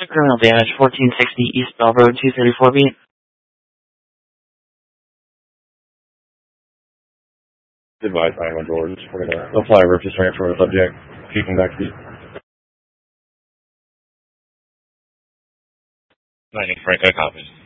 Criminal damage, 1460 East Bell Road, 234B. Advise I am on doors. We're going to apply a rope transfer for the subject. Keeping back to you. 90 Franco copies.